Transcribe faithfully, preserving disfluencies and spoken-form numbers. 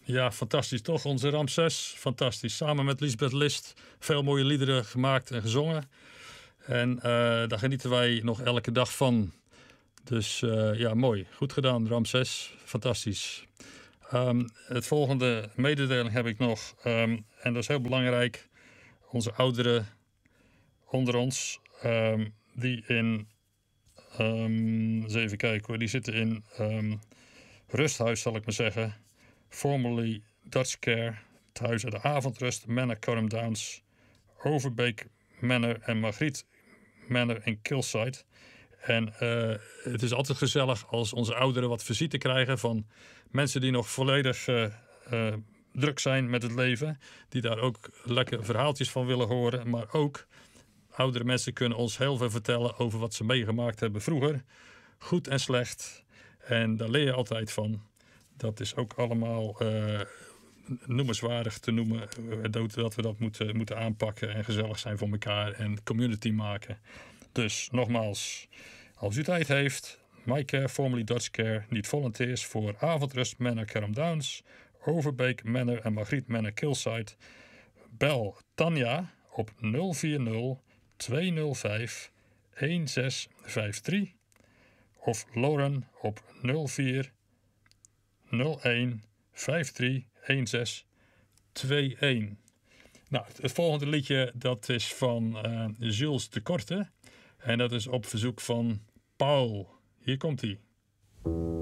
Ja, fantastisch toch? Onze Ramses, fantastisch. Samen met Lisbeth List veel mooie liederen gemaakt en gezongen. En uh, daar genieten wij nog elke dag van. Dus uh, ja, mooi. Goed gedaan, Ramses. Fantastisch. Um, het volgende mededeling heb ik nog. Um, en dat is heel belangrijk. Onze ouderen onder ons, um, die in... Um, eens even kijken hoor. Die zitten in um, rusthuis, zal ik maar zeggen. Formerly Dutch Care. Het huis uit de avondrust. Manor Currum Downs. Overbeek Manor en Margriet Manor in Kilsyth. En uh, het is altijd gezellig als onze ouderen wat visite krijgen van mensen die nog volledig uh, uh, druk zijn met het leven. Die daar ook lekker verhaaltjes van willen horen. Maar ook oudere mensen kunnen ons heel veel vertellen over wat ze meegemaakt hebben vroeger. Goed en slecht. En daar leer je altijd van. Dat is ook allemaal uh, noemenswaardig te noemen. Uh, dat we dat moeten, moeten aanpakken en gezellig zijn voor elkaar en community maken. Dus nogmaals, als u tijd heeft, MyCare, formerly Dutch Care, niet volunteers voor Avondrust Manor Currum Downs, Overbeek Manor en Margriet Manor Kilsyth. Bel Tanja op nul vier nul twee nul vijf een zes vijf drie of Lauren op nul vier nul een vijf drie een zes twee een. Nou, het volgende liedje dat is van uh, Jules de Korte. En dat is op verzoek van Paul. Hier komt hij.